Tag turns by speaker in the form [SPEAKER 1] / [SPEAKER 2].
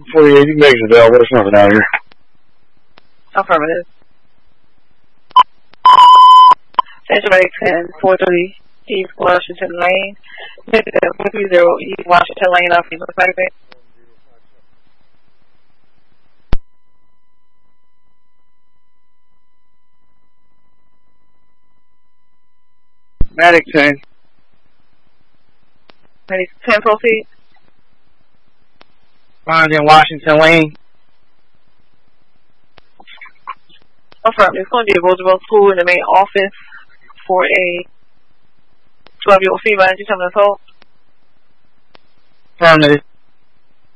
[SPEAKER 1] 48, you make it, what's something out here?
[SPEAKER 2] Affirmative. Saturday 1043 East Washington Lane. 430 East Washington Lane off East Saturday.
[SPEAKER 1] Medic 10.
[SPEAKER 2] Medic 10 proceed.
[SPEAKER 1] Find in Washington Lane.
[SPEAKER 2] Affirmative. It's going to be a Roosevelt School in the main office for a 12-year-old female. Did you tell me the assault?
[SPEAKER 1] Affirmative.